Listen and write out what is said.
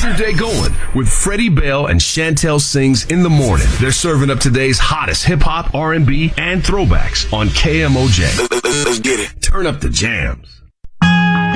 your day going with Freddie Bell and Chantel Sings in the morning. They're serving up today's hottest hip-hop, R&B, and throwbacks on KMOJ. Let's get it. Turn up the jams.